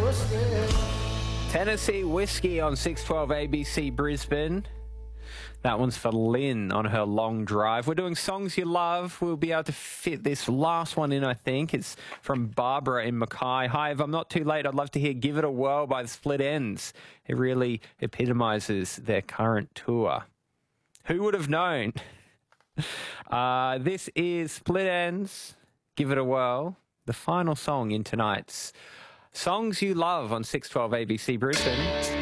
Tennessee Whiskey on 612 ABC Brisbane. That one's for Lynn on her long drive. We're doing songs you love. We'll be able to fit this last one in, I think. It's from Barbara in Mackay. Hi, if I'm not too late, I'd love to hear Give It a Whirl by the Split Enz. It really epitomises their current tour. Who would have known? This is Split Enz, Give It a Whirl, the final song in tonight's Songs You Love on 612 ABC Brisbane.